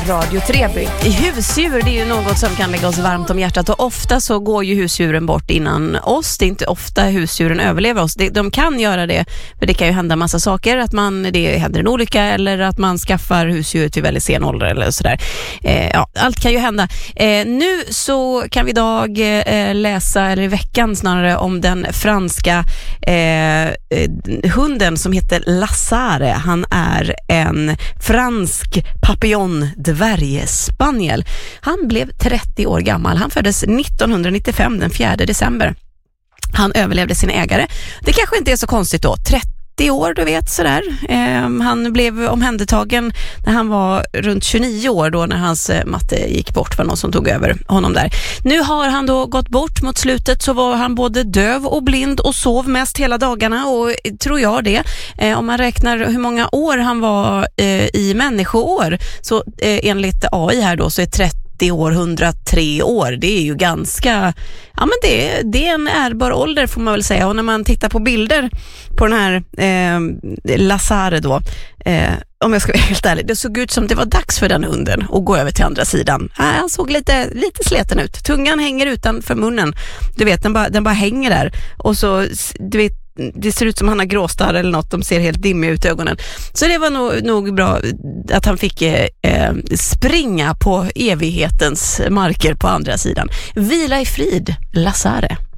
Radio Treby. Husdjur, det är ju något som kan lägga oss varmt om hjärtat, och ofta så går ju husdjuren bort innan oss. Det är inte ofta husdjuren överlever oss. De kan göra det, för det kan ju hända massa saker, att det händer en olycka eller att man skaffar husdjur till väldigt sen ålder eller sådär. Allt kan ju hända. Nu så kan vi idag läsa, eller i veckan snarare, om den franska hunden som heter Lazare. Han är en fransk papillon dvärgspaniel. Han blev 30 år gammal. Han föddes 1995, den 4 december. Han överlevde sina ägare. Det kanske inte är så konstigt då. 30 år, du vet, sådär. Han blev omhändertagen när han var runt 29 år, då när hans matte gick bort, var någon som tog över honom där. Nu har han då gått bort. Mot slutet så var han både döv och blind och sov mest hela dagarna, och tror jag det. Om man räknar hur många år han var i människoår, så enligt AI här då, så är 30 år 103 år. Det är ju ganska, ja, men det är en ärbar ålder, får man väl säga. Och när man tittar på bilder på den här Lazare då, om jag ska vara helt ärlig, det såg ut som det var dags för den hunden att gå över till andra sidan. Han såg lite sleten ut. Tungan hänger utanför munnen. Du vet, den bara hänger där. Och så, du vet, det ser ut som han har gråstarr eller något. De ser helt dimmiga ut i ögonen. Så det var nog bra att han fick springa på evighetens marker på andra sidan. Vila i frid, Lazare.